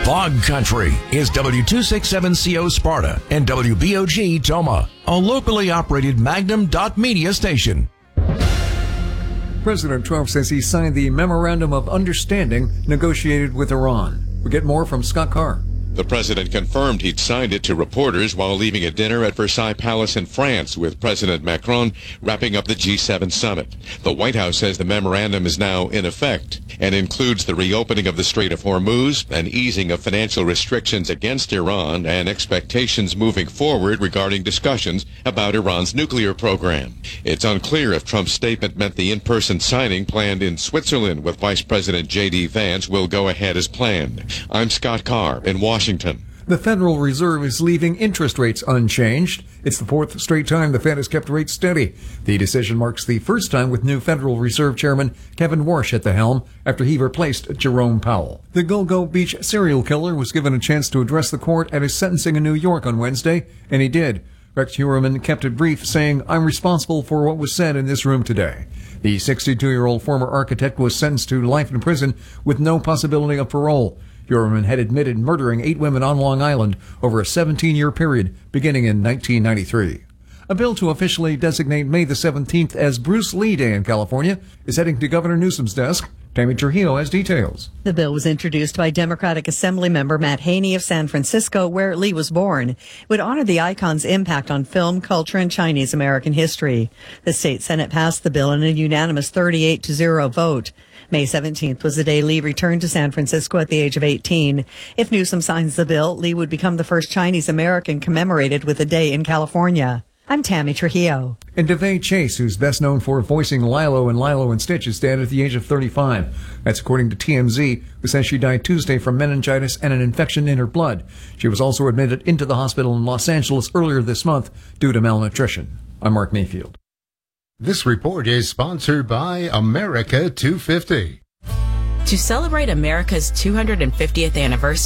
Fog Country is W267CO Sparta and WBOG Toma, a locally operated Magnum.media station. President Trump says he signed the Memorandum of Understanding negotiated with Iran. We get more from Scott Carr. The president confirmed he'd signed it to reporters while leaving a dinner at Versailles Palace in France with President Macron wrapping up the G7 summit. The White House says the memorandum is now in effect and includes the reopening of the Strait of Hormuz, an easing of financial restrictions against Iran, and expectations moving forward regarding discussions about Iran's nuclear program. It's unclear if Trump's statement meant the in-person signing planned in Switzerland with Vice President J.D. Vance will go ahead as planned. I'm Scott Carr in Washington. The Federal Reserve is leaving interest rates unchanged. It's the fourth straight time the Fed has kept rates steady. The decision marks the first time with new Federal Reserve Chairman Kevin Warsh at the helm after he replaced Jerome Powell. The Go-Go Beach serial killer was given a chance to address the court at his sentencing in New York on Wednesday, and he did. Rex Heuermann kept it brief, saying, "I'm responsible for what was said in this room today." The 62-year-old former architect was sentenced to life in prison with no possibility of parole. Heuermann had admitted murdering 8 women on Long Island over a 17-year period beginning in 1993. A bill to officially designate May the 17th as Bruce Lee Day in California is heading to Governor Newsom's desk. Tammy Trujillo has details. The bill was introduced by Democratic Assembly member Matt Haney of San Francisco, where Lee was born. It would honor the icon's impact on film, culture, and Chinese American history. The state Senate passed the bill in a unanimous 38-0 vote. May 17th was the day Lee returned to San Francisco at the age of 18. If Newsom signs the bill, Lee would become the first Chinese American commemorated with a day in California. I'm Tammy Trujillo. And DeVay Chase, who's best known for voicing Lilo in Lilo and Stitch, is dead at the age of 35. That's according to TMZ, who says she died Tuesday from meningitis and an infection in her blood. She was also admitted into the hospital in Los Angeles earlier this month due to malnutrition. I'm Mark Mayfield. This report is sponsored by America 250. To celebrate America's 250th anniversary,